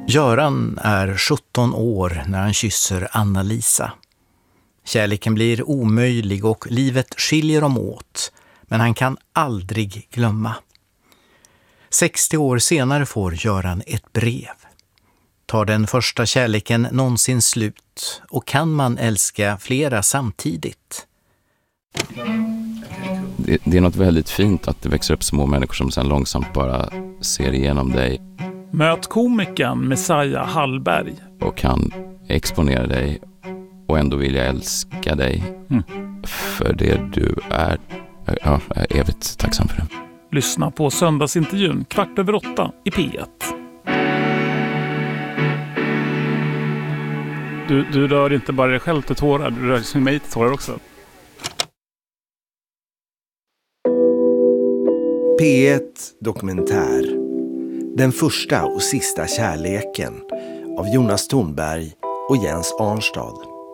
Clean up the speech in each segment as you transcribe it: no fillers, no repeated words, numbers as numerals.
Göran är 17 år när han kysser Anna-Lisa. Kärleken blir omöjlig och livet skiljer dem åt, men han kan aldrig glömma. 60 år senare får Göran ett brev. Tar den första kärleken någonsin slut och kan man älska flera samtidigt? Det är något väldigt fint att det växer upp små människor som sedan långsamt bara ser igenom dig. Möt komikern Messiah Hallberg. Och kan exponera dig och ändå vilja älska dig för det du är. Jag är evigt tacksam för det. Lyssna på söndagsintervjun 8:15 i P1. Du rör inte bara dig själv till tårar, du rör mig till tårar också. P1 Dokumentär. Den första och sista kärleken av Jonas Thornberg och Jens Arnstad.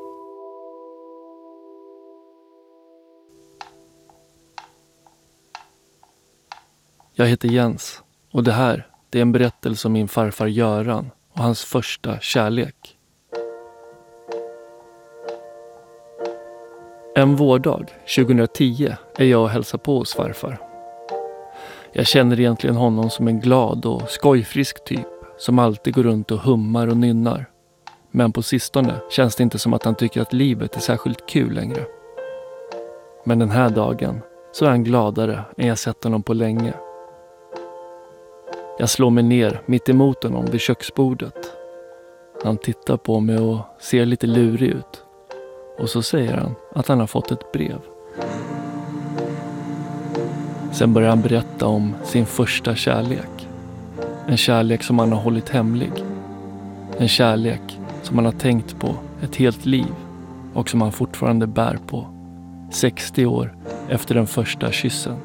Jag heter Jens och det här är en berättelse om min farfar Göran och hans första kärlek. En vårdag 2010 är jag och hälsar på hos farfar. Jag känner egentligen honom som en glad och skojfrisk typ som alltid går runt och hummar och nynnar. Men på sistone känns det inte som att han tycker att livet är särskilt kul längre. Men den här dagen så är han gladare än jag sett honom på länge. Jag slår mig ner mitt emot honom vid köksbordet. Han tittar på mig och ser lite lurig ut. Och så säger han att han har fått ett brev. Sen börjar han berätta om sin första kärlek. En kärlek som han har hållit hemlig. En kärlek som han har tänkt på ett helt liv och som han fortfarande bär på. 60 år efter den första kyssen.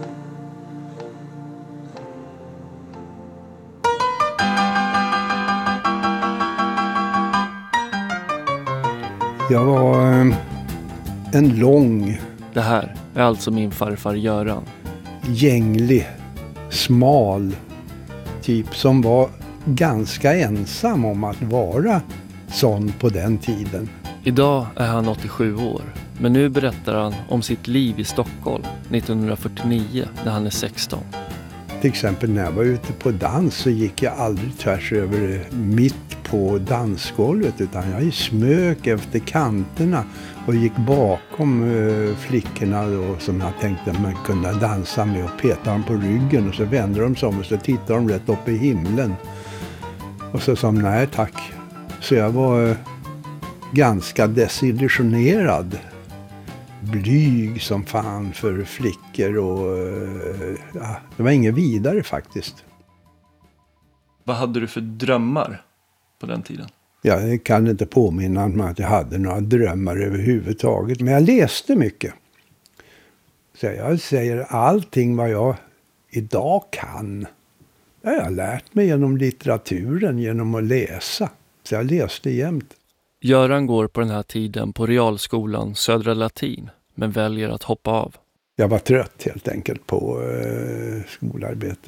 Jag var en lång, Det här är alltså min farfar Göran. gänglig, smal typ som var ganska ensam om att vara sån på den tiden. Idag är han 87 år, men nu berättar han om sitt liv i Stockholm 1949 när han är 16. Till exempel när jag var ute på dans så gick jag aldrig tvärs över mitt på dansgolvet utan jag smök efter kanterna och gick bakom flickorna då, som jag tänkte man kunde dansa med och peta dem på ryggen och så vände de sig om och så tittade de rätt upp i himlen. Och så sa de nej tack. Så jag var ganska desillusionerad. Blyg som fan för flickor och ja, det var inget vidare faktiskt. Vad hade du för drömmar på den tiden? Jag kan inte påminna mig att jag hade några drömmar överhuvudtaget. Men jag läste mycket. Så jag säger allting vad jag idag kan. Jag har lärt mig genom litteraturen, genom att läsa. Så jag läste jämt. Göran går på den här tiden på realskolan Södra Latin, men väljer att hoppa av. Jag var trött helt enkelt på skolarbete.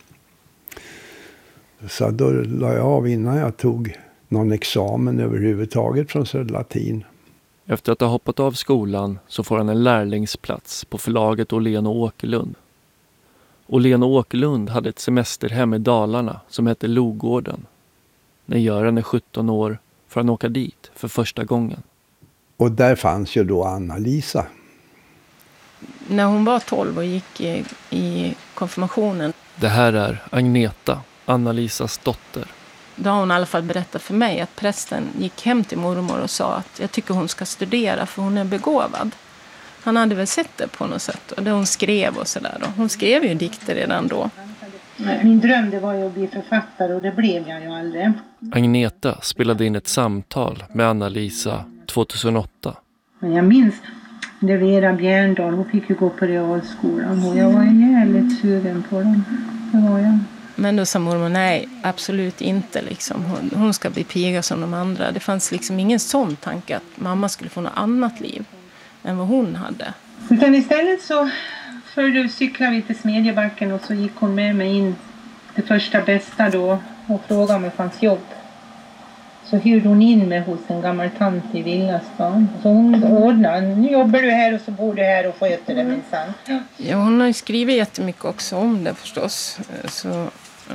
Så då la jag av innan jag tog någon examen överhuvudtaget från Södra Latin. Efter att ha hoppat av skolan så får han en lärlingsplats på förlaget Åhlén och Åkerlund. Åhlén och Åkerlund hade ett semesterhem i Dalarna som hette Logården. När Göran är 17 år får han åka dit för första gången. Och där fanns ju då Anna-Lisa. När hon var 12 och gick i konfirmationen. Det här är Agneta, Anna-Lisas dotter. Då har hon i alla fall berättat för mig att prästen gick hem till mormor och sa att jag tycker hon ska studera för hon är begåvad. Han hade väl sett det på något sätt och det hon skrev och sådär. Hon skrev ju dikter redan då. Min dröm det var ju att bli författare och det blev jag ju aldrig. Agneta spelade in ett samtal med Anna-Lisa 2008. Men jag minns det Vera Bjärndal, hon fick ju gå på realskolan och jag var jävligt sugen på den. Det var jag. Men då sa mormor, nej, absolut inte. Liksom. Hon ska bli piga som de andra. Det fanns liksom ingen sån tanke att mamma skulle få något annat liv än vad hon hade. Utan istället så cyklade vi till Smedjebacken och så gick hon med mig in det första bästa då och frågade om det fanns jobb. Så hyrde hon in mig hos en gammal tant i Villastan. Så hon ordnade, nu jobbar du här och så bor du här och sköter det minsann. Ja, hon har ju skrivit jättemycket också om det förstås. Så,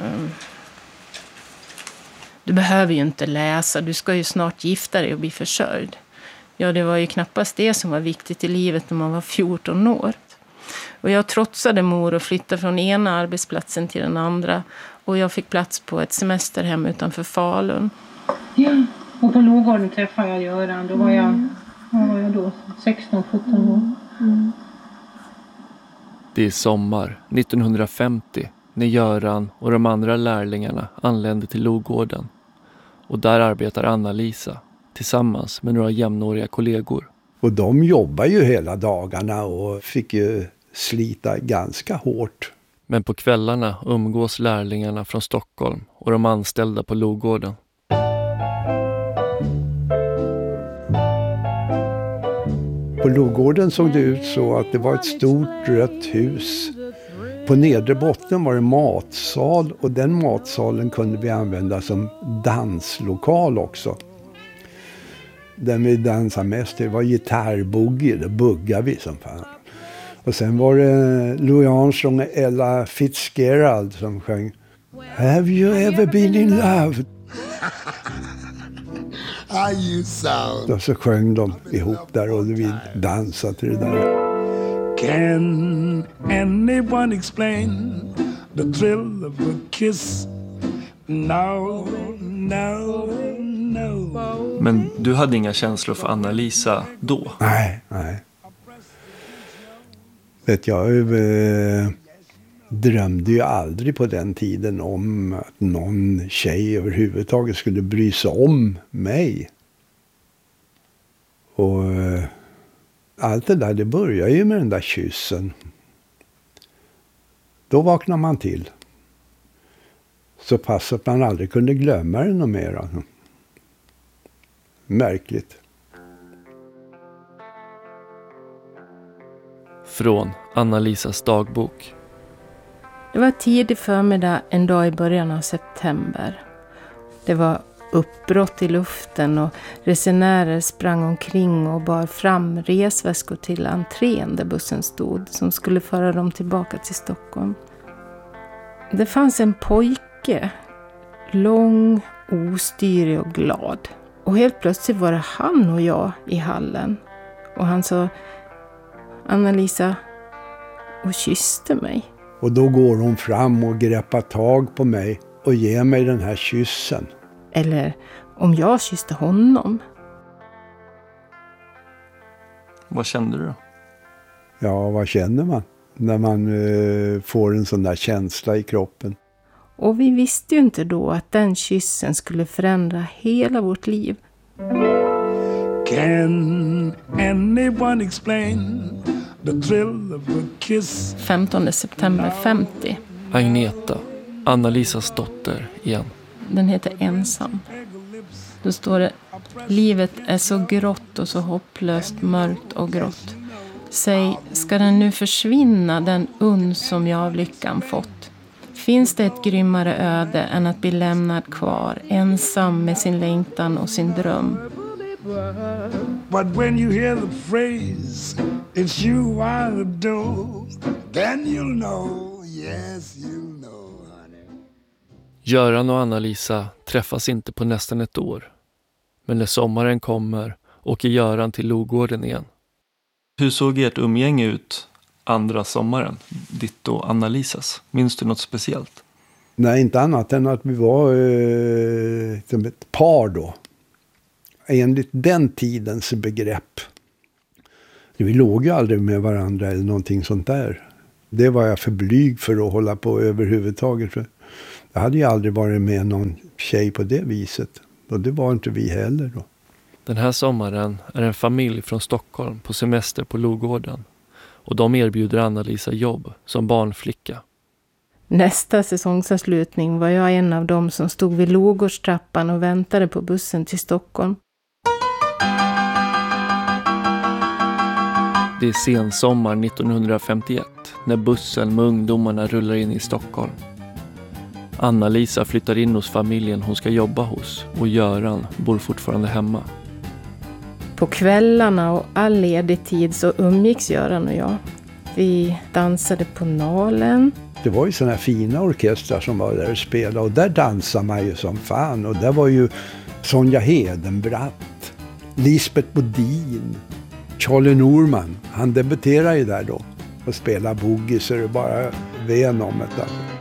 du behöver ju inte läsa, du ska ju snart gifta dig och bli försörjd. Ja, det var ju knappast det som var viktigt i livet när man var 14 år. Och jag trotsade mor och flyttade från ena arbetsplatsen till den andra. Och jag fick plats på ett semesterhem utanför Falun. Ja, och på Lågården träffade jag Göran. Då var jag, vad var jag då? 16-17 år. Mm. Det är sommar 1950 när Göran och de andra lärlingarna anlände till Lågården. Och där arbetar Anna-Lisa tillsammans med några jämnåriga kollegor. Och de jobbar ju hela dagarna och fick ju slita ganska hårt. Men på kvällarna umgås lärlingarna från Stockholm och de anställda på Lågården. På Lågården såg det ut så att det var ett stort rött hus. På nedre botten var det matsal och den matsalen kunde vi använda som danslokal också. Den vi dansade mest det var gitarrboogie, det buggade vi som fan. Och sen var det Louis Armstrong och Ella Fitzgerald som sjöng Have you ever been in love? Och så sjöng de ihop där och vi dansade till det där. Can anyone explain the thrill of a kiss? No, no, no. Men du hade inga känslor för Anna-Lisa då? Nej. Vet jag drömde ju aldrig på den tiden om att någon tjej överhuvudtaget skulle bry sig om mig. Och allt det där, det börjar ju med den där kyssen. Då vaknar man till. Så pass att man aldrig kunde glömma det något mer. Alltså. Märkligt. Från Anna-Lisas dagbok. Det var tidig förmiddag en dag i början av september. Det var uppbrott i luften och resenärer sprang omkring och bar fram resväskor till entrén där bussen stod som skulle föra dem tillbaka till Stockholm. Det fanns en pojke, lång, ostyrig och glad. Och helt plötsligt var det han och jag i hallen. Och han sa Anna-Lisa och kysste mig. Och då går hon fram och greppar tag på mig och ger mig den här kyssen. Eller om jag kysste honom. Vad kände du då? Ja, vad känner man när man får en sån där känsla i kroppen? Och vi visste ju inte då att den kyssen skulle förändra hela vårt liv. Can anyone explain the thrill of a kiss? 15 september 50. Agneta, Anna-Lisas dotter igen. Den heter Ensam. Då står det livet är så grått och så hopplöst mörkt och grått. Säg, ska den nu försvinna den uns som jag av lyckan fått? Finns det ett grymmare öde än att bli lämnad kvar ensam med sin längtan och sin dröm? But when you hear the phrase it's you I adore, then you'll know, yes you'll know, honey. Göran och Anna-Lisa träffas inte på nästan ett år. Men när sommaren kommer åker Göran till Lågården igen. Hur såg ert umgänge ut andra sommaren? Ditt och Anna-Lisas. Minns du något speciellt? Nej, inte annat än att vi var som ett par då. Enligt den tidens begrepp. Vi låg ju aldrig med varandra eller någonting sånt där. Det var jag för blyg för att hålla på överhuvudtaget. Jag hade ju aldrig varit med någon tjej på det viset. Och det var inte vi heller då. Den här sommaren är en familj från Stockholm på semester på Lågården. Och de erbjuder Anna-Lisa jobb som barnflicka. Nästa säsongsavslutning var jag en av dem som stod vid Lågårdstrappan och väntade på bussen till Stockholm. Det är sensommar 1951 när bussen med ungdomarna rullar in i Stockholm. Anna-Lisa flyttar in hos familjen hon ska jobba hos och Göran bor fortfarande hemma. På kvällarna och all ledig tid så umgicks Göran och jag. Vi dansade på Nalen. Det var ju såna här fina orkestrar som var där och spelade och där dansade man ju som fan. Och där var ju Sonja Hedenbratt, Lisbeth Bodin, Charlie Norman. Han debuterade ju där då och spelade boogie så det bara ven om det.